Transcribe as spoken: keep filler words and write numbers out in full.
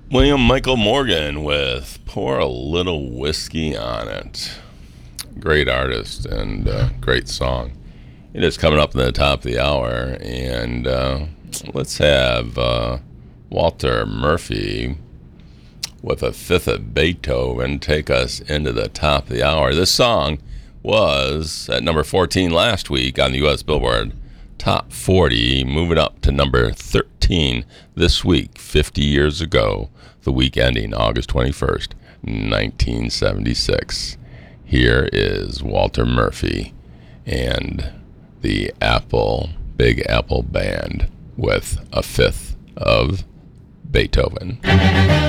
William Michael Morgan with Pour a Little Whiskey on It. Great artist and uh, great song. It is coming up in the top of the hour, and uh, let's have uh, Walter Murphy with a fifth of Beethoven take us into the top of the hour. This song was at number fourteen last week on the U S Billboard Top forty, moving up to number thirteen this week, fifty years ago, the week ending August twenty-first, nineteen seventy-six. Here is Walter Murphy and the Apple, Big Apple Band with a fifth of Beethoven.